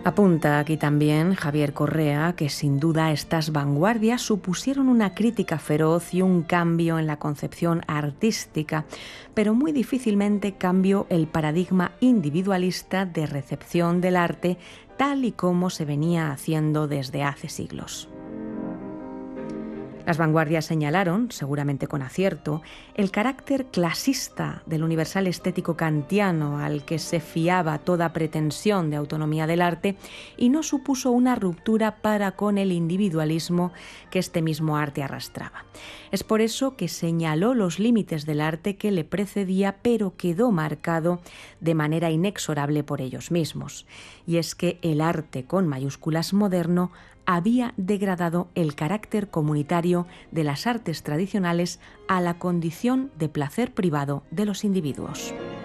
Apunta aquí también Javier Correa que sin duda estas vanguardias supusieron una crítica feroz y un cambio en la concepción artística, pero muy difícilmente cambió el paradigma individualista de recepción del arte tal y como se venía haciendo desde hace siglos. Las vanguardias señalaron, seguramente con acierto, el carácter clasista del universal estético kantiano al que se fiaba toda pretensión de autonomía del arte y no supuso una ruptura para con el individualismo que este mismo arte arrastraba. Es por eso que señaló los límites del arte que le precedía, pero quedó marcado de manera inexorable por ellos mismos. Y es que el arte con mayúsculas moderno había degradado el carácter comunitario de las artes tradicionales a la condición de placer privado de los individuos.